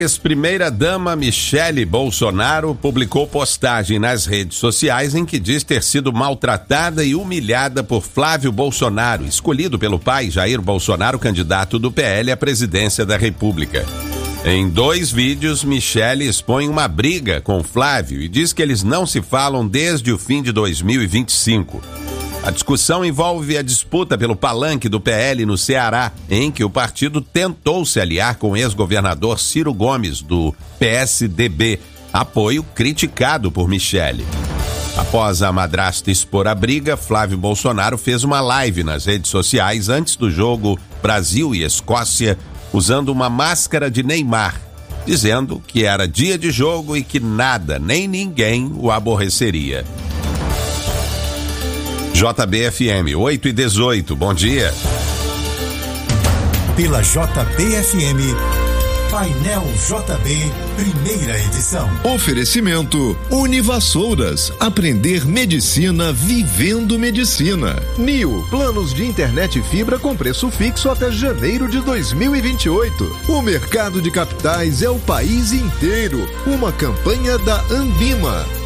Ex-primeira-dama Michele Bolsonaro publicou postagem nas redes sociais em que diz ter sido maltratada e humilhada por Flávio Bolsonaro, escolhido pelo pai Jair Bolsonaro, candidato do PL à presidência da República. Em 2 vídeos, Michele expõe uma briga com Flávio e diz que eles não se falam desde o fim de 2025. A discussão envolve a disputa pelo palanque do PL no Ceará, em que o partido tentou se aliar com o ex-governador Ciro Gomes, do PSDB, apoio criticado por Michele. Após a madrasta expor a briga, Flávio Bolsonaro fez uma live nas redes sociais antes do jogo Brasil e Escócia, usando uma máscara de Neymar, dizendo que era dia de jogo e que nada, nem ninguém o aborreceria. JBFM 8:18, bom dia. Pela JBFM, Painel JB, primeira edição. Oferecimento Univassouras, aprender medicina vivendo medicina. Nil, planos de internet e fibra com preço fixo até janeiro de 2028. O mercado de capitais é o país inteiro. Uma campanha da Ambima.